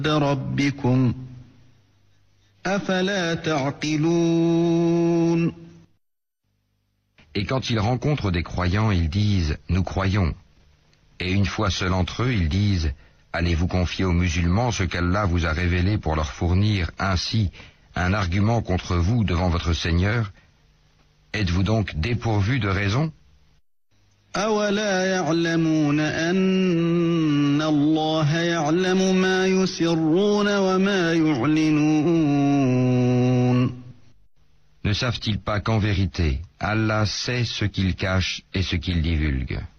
ربكم أفلا تعقلون. Et quand ils rencontrent des croyants, ils disent « Nous croyons ». Et une fois seuls entre eux, ils disent « Allez-vous confier aux musulmans ce qu'Allah vous a révélé pour leur fournir ainsi un argument contre vous devant votre Seigneur? Êtes-vous donc dépourvus de raison ?» أولا يعلمون أن الله يعلم ما يسرون وما يعلنون. Ne savent-ils pas qu'en vérité, Allah sait ce qu'ils cachent et ce qu'ils divulguent?